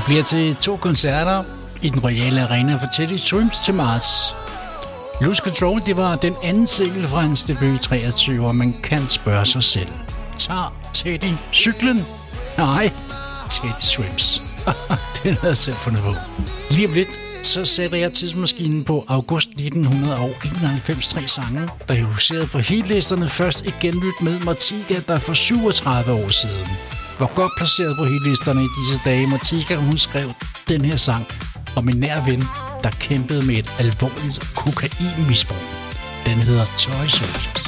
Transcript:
bliver til 2 koncerter i den Royale Arena for Teddy Swims til marts. Lose Control, det var den anden single fra hans debut 23, og man kan spørge sig selv. Tager Teddy cyklen? Nej, Teddy Swims. Den havde jeg selv fundet på. Lige om lidt, så sætter jeg tidsmaskinen på august 1991 3 sange, der er huseret på hitlisterne først igen nyt med Martika, der for 37 år siden. Hvor godt placeret på hitlisterne i disse dage. Martika, hun skrev den her sang om en nær ven, der kæmpede med et alvorligt kokainmisbrug. Den hedder Toy Soldiers.